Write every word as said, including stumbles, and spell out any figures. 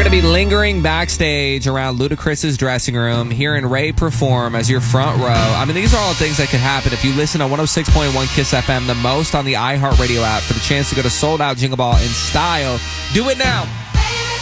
to be lingering backstage around Ludacris's dressing room, hearing Ray perform as your front row. I mean, these are all things that could happen if you listen to one oh six point one Kiss F M the most on the iHeartRadio app for the chance to go to Sold Out Jingle Ball in style. Do it now.